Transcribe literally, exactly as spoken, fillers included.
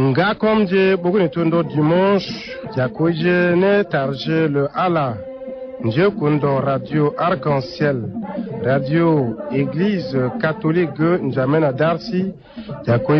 Nga komje buguni tundo dimanche jakoje ne tarje le ala nje kundo radio Arc-en-Ciel radio église catholique njamena Darcy jakoje